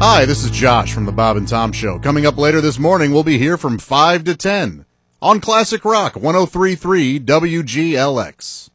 Hi, this is Josh from the Bob and Tom Show. Coming up later this morning, we'll be here from 5 to 10 on Classic Rock 103.3 WGLX.